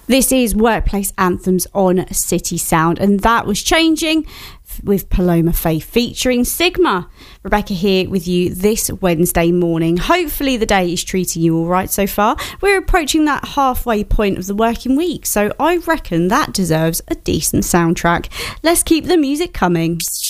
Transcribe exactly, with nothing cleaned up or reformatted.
This is Workplace Anthems on City Sound, and that was changing with Paloma Faith featuring Sigma. Rebecca here with you this Wednesday morning. Hopefully the day is treating you all right so far. We're approaching that halfway point of the working week, so I reckon that deserves a decent soundtrack. Let's keep the music coming.